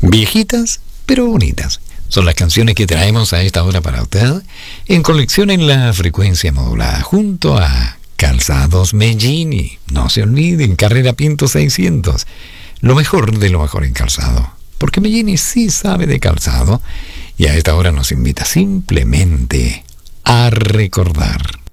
Viejitas, pero bonitas. Son las canciones que traemos a esta hora para usted en Conexión en la Frecuencia Modulada, junto a Calzados Mellini. No se olviden, Carrera Pinto 600. Lo mejor de lo mejor en calzado. Porque Mellini sí sabe de calzado y a esta hora nos invita simplemente a recordar.